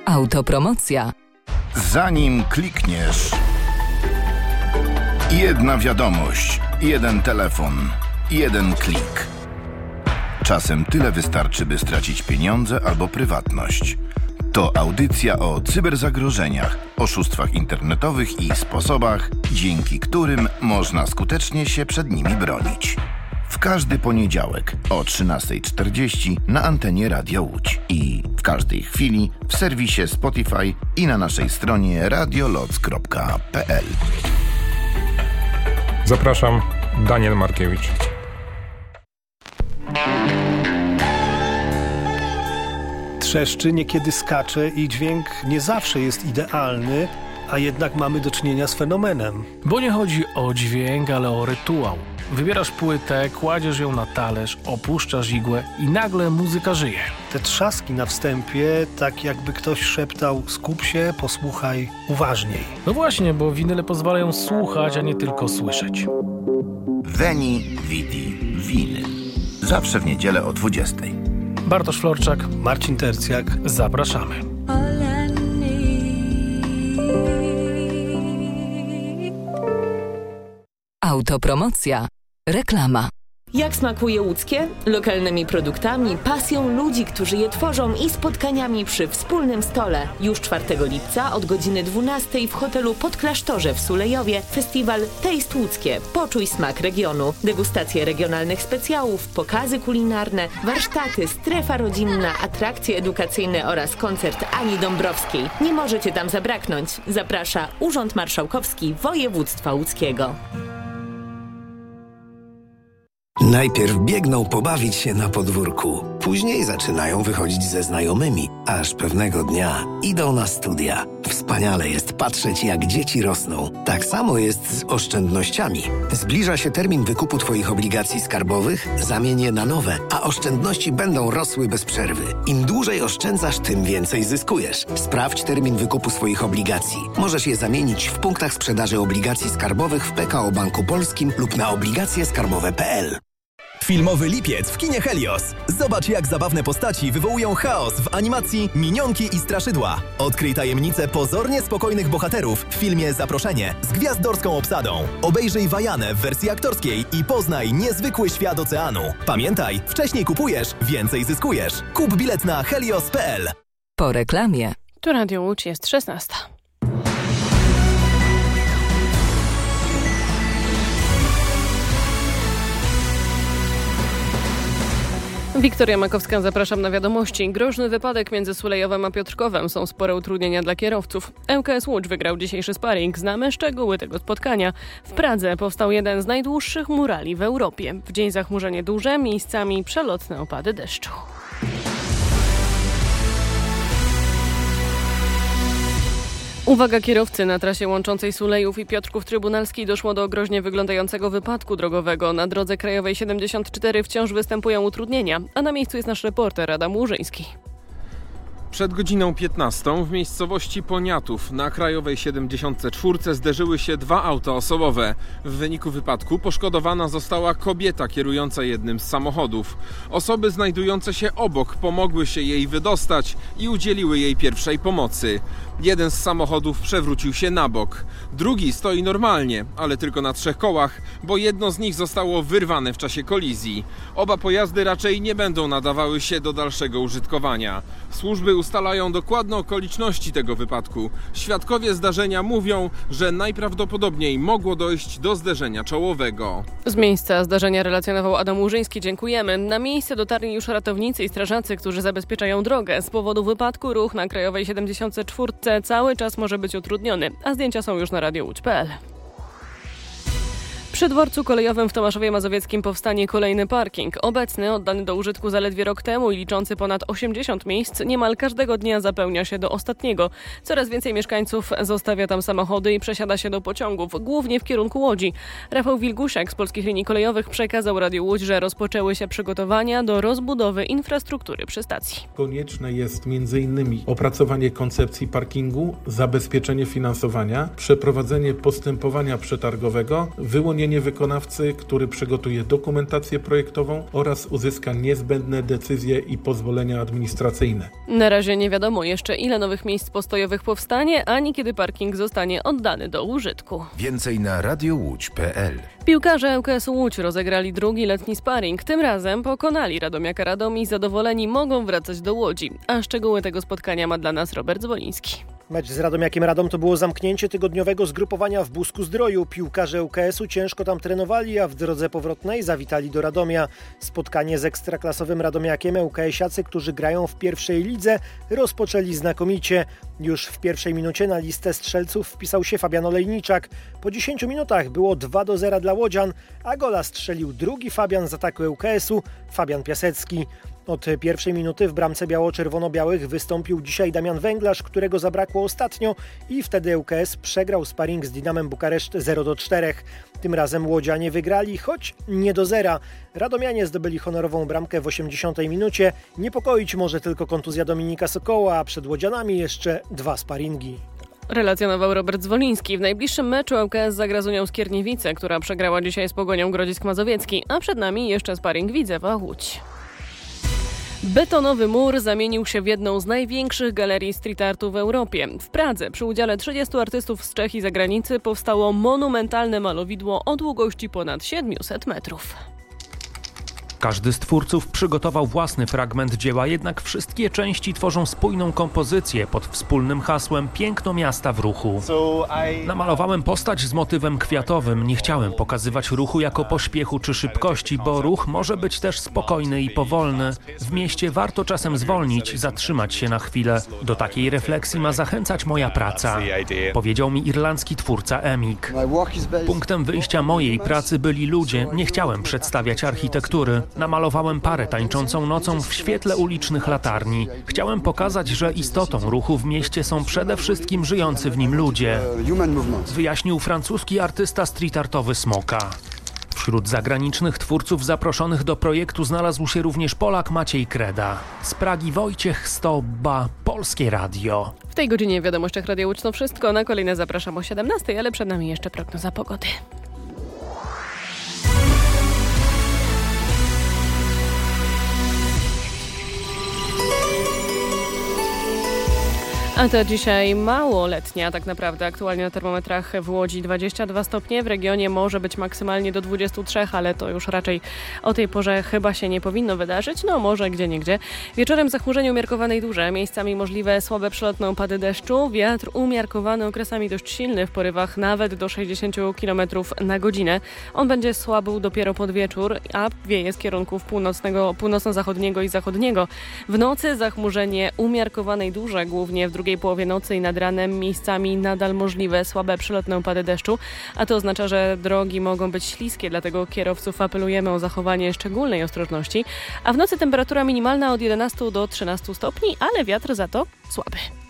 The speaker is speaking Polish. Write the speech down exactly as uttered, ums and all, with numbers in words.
Autopromocja. Zanim klikniesz, jedna wiadomość, jeden telefon, jeden klik. Czasem tyle wystarczy, by stracić pieniądze albo prywatność. To audycja o cyberzagrożeniach, oszustwach internetowych i sposobach, dzięki którym można skutecznie się przed nimi bronić. W każdy poniedziałek o trzynasta czterdzieści na antenie Radia Łódź i w każdej chwili w serwisie Spotify i na naszej stronie radioloc kropka p l. Zapraszam, Daniel Markiewicz. Trzeszczy, niekiedy skacze i dźwięk nie zawsze jest idealny, a jednak mamy do czynienia z fenomenem. Bo nie chodzi o dźwięk, ale o rytuał. Wybierasz płytę, kładziesz ją na talerz, opuszczasz igłę i nagle muzyka żyje. Te trzaski na wstępie, tak jakby ktoś szeptał: skup się, posłuchaj uważniej. No właśnie, bo winyle pozwalają słuchać, a nie tylko słyszeć. Veni, Vidi, Vinyl. Zawsze w niedzielę o dwudziestej. Bartosz Florczak, Marcin Tercjak. Zapraszamy. Autopromocja. Reklama. Jak smakuje łódzkie? Lokalnymi produktami, pasją ludzi, którzy je tworzą i spotkaniami przy wspólnym stole. Już czwartego lipca od godziny dwunastej w hotelu Podklasztorze w Sulejowie festiwal Taste Łódzkie. Poczuj smak regionu. Degustacje regionalnych specjałów, pokazy kulinarne, warsztaty, strefa rodzinna, atrakcje edukacyjne oraz koncert Ani Dąbrowskiej. Nie możecie tam zabraknąć. Zaprasza Urząd Marszałkowski Województwa Łódzkiego. Najpierw biegną pobawić się na podwórku, później zaczynają wychodzić ze znajomymi, aż pewnego dnia idą na studia. Wspaniale jest patrzeć, jak dzieci rosną. Tak samo jest z oszczędnościami. Zbliża się termin wykupu Twoich obligacji skarbowych, zamień je na nowe, a oszczędności będą rosły bez przerwy. Im dłużej oszczędzasz, tym więcej zyskujesz. Sprawdź termin wykupu swoich obligacji. Możesz je zamienić w punktach sprzedaży obligacji skarbowych w P K O Banku Polskim lub na obligacje skarbowe kropka p l. Filmowy lipiec w kinie Helios. Zobacz, jak zabawne postaci wywołują chaos w animacji Minionki i Straszydła. Odkryj tajemnicę pozornie spokojnych bohaterów w filmie Zaproszenie z gwiazdorską obsadą. Obejrzyj Wajanę w wersji aktorskiej i poznaj niezwykły świat oceanu. Pamiętaj, wcześniej kupujesz, więcej zyskujesz. Kup bilet na helios kropka p l. Po reklamie. Tu Radio Łódź, jest szesnasta. Wiktoria Makowska, zapraszam na wiadomości. Groźny wypadek między Sulejowem a Piotrkowem. Są spore utrudnienia dla kierowców. L K S Łódź wygrał dzisiejszy sparring. Znamy szczegóły tego spotkania. W Pradze powstał jeden z najdłuższych murali w Europie. W dzień zachmurzenie duże, miejscami przelotne opady deszczu. Uwaga kierowcy, na trasie łączącej Sulejów i Piotrków Trybunalski doszło do groźnie wyglądającego wypadku drogowego. Na drodze krajowej siedemdziesiąt cztery wciąż występują utrudnienia, a na miejscu jest nasz reporter Adam Łużyński. Przed godziną piętnastą w miejscowości Poniatów na krajowej siedemdziesiąt cztery zderzyły się dwa auta osobowe. W wyniku wypadku poszkodowana została kobieta kierująca jednym z samochodów. Osoby znajdujące się obok pomogły się jej wydostać i udzieliły jej pierwszej pomocy. Jeden z samochodów przewrócił się na bok. Drugi stoi normalnie, ale tylko na trzech kołach, bo jedno z nich zostało wyrwane w czasie kolizji. Oba pojazdy raczej nie będą nadawały się do dalszego użytkowania. Służby ustalają dokładne okoliczności tego wypadku. Świadkowie zdarzenia mówią, że najprawdopodobniej mogło dojść do zderzenia czołowego. Z miejsca zdarzenia relacjonował Adam Łużyński. Dziękujemy. Na miejsce dotarli już ratownicy i strażacy, którzy zabezpieczają drogę. Z powodu wypadku ruch na krajowej siedemdziesiąt cztery cały czas może być utrudniony, a zdjęcia są już na radio łódź kropka p l. Przy dworcu kolejowym w Tomaszowie Mazowieckim powstanie kolejny parking. Obecny, oddany do użytku zaledwie rok temu i liczący ponad osiemdziesiąt miejsc, niemal każdego dnia zapełnia się do ostatniego. Coraz więcej mieszkańców zostawia tam samochody i przesiada się do pociągów, głównie w kierunku Łodzi. Rafał Wilgusiak z Polskich Linii Kolejowych przekazał Radiu Łódź, że rozpoczęły się przygotowania do rozbudowy infrastruktury przy stacji. Konieczne jest między innymi opracowanie koncepcji parkingu, zabezpieczenie finansowania, przeprowadzenie postępowania przetargowego, wyłonienie zatrudnienie wykonawcy, który przygotuje dokumentację projektową oraz uzyska niezbędne decyzje i pozwolenia administracyjne. Na razie nie wiadomo jeszcze, ile nowych miejsc postojowych powstanie, ani kiedy parking zostanie oddany do użytku. Więcej na radio łódź kropka pe el. Piłkarze L K S Łódź rozegrali drugi letni sparring. Tym razem pokonali Radomiaka Radom i zadowoleni mogą wracać do Łodzi. A szczegóły tego spotkania ma dla nas Robert Zwoliński. Mecz z Radomiakiem Radom to było zamknięcie tygodniowego zgrupowania w Busku-Zdroju. Piłkarze L K S u ciężko tam trenowali, a w drodze powrotnej zawitali do Radomia. Spotkanie z ekstraklasowym Radomiakiem L K S iacy, którzy grają w pierwszej lidze, rozpoczęli znakomicie. Już w pierwszej minucie na listę strzelców wpisał się Fabian Olejniczak. Po dziesięciu minutach było dwa do zera dla łodzian, a gola strzelił drugi Fabian z ataku L K S u, Fabian Piasecki. Od pierwszej minuty w bramce biało-czerwono-białych wystąpił dzisiaj Damian Węglarz, którego zabrakło ostatnio i wtedy L K S przegrał sparring z Dinamem Bukareszt zero do czterech. Tym razem łodzianie wygrali, choć nie do zera. Radomianie zdobyli honorową bramkę w osiemdziesiątej minucie. Niepokoić może tylko kontuzja Dominika Sokoła, a przed łodzianami jeszcze dwa sparingi. Relacjonował Robert Zwoliński. W najbliższym meczu L K S zagra z Unią Skierniewice, która przegrała dzisiaj z Pogonią Grodzisk Mazowiecki, a przed nami jeszcze sparring Widzewa Łódź. Betonowy mur zamienił się w jedną z największych galerii street artu w Europie. W Pradze przy udziale trzydziestu artystów z Czech i zagranicy powstało monumentalne malowidło o długości ponad siedemset metrów. Każdy z twórców przygotował własny fragment dzieła, jednak wszystkie części tworzą spójną kompozycję pod wspólnym hasłem Piękno miasta w ruchu. Namalowałem postać z motywem kwiatowym. Nie chciałem pokazywać ruchu jako pośpiechu czy szybkości, bo ruch może być też spokojny i powolny. W mieście warto czasem zwolnić, zatrzymać się na chwilę. Do takiej refleksji ma zachęcać moja praca, powiedział mi irlandzki twórca Emik. Punktem wyjścia mojej pracy byli ludzie. Nie chciałem przedstawiać architektury. Namalowałem parę tańczącą nocą w świetle ulicznych latarni. Chciałem pokazać, że istotą ruchu w mieście są przede wszystkim żyjący w nim ludzie, wyjaśnił francuski artysta street artowy Smoka. Wśród zagranicznych twórców zaproszonych do projektu znalazł się również Polak Maciej Kreda. Z Pragi Wojciech Stoba, Polskie Radio. W tej godzinie w Wiadomościach Radia Łódź to wszystko. Na kolejne zapraszam o siedemnastej, ale przed nami jeszcze prognoza pogody. A to dzisiaj mało letnia tak naprawdę. Aktualnie na termometrach w Łodzi dwadzieścia dwa stopnie. W regionie może być maksymalnie do dwudziestu trzech, ale to już raczej o tej porze chyba się nie powinno wydarzyć. No może gdzieniegdzie. Wieczorem zachmurzenie umiarkowane i duże. Miejscami możliwe słabe przelotne opady deszczu. Wiatr umiarkowany, okresami dość silny w porywach nawet do sześćdziesięciu kilometrów na godzinę. On będzie słabł dopiero pod wieczór, a wieje z kierunków północnego, północno-zachodniego i zachodniego. W nocy zachmurzenie umiarkowane i duże, głównie w drugiej W połowie nocy i nad ranem miejscami nadal możliwe słabe przelotne opady deszczu, a to oznacza, że drogi mogą być śliskie, dlatego kierowców apelujemy o zachowanie szczególnej ostrożności, a w nocy temperatura minimalna od jedenastu do trzynastu stopni, ale wiatr za to słaby.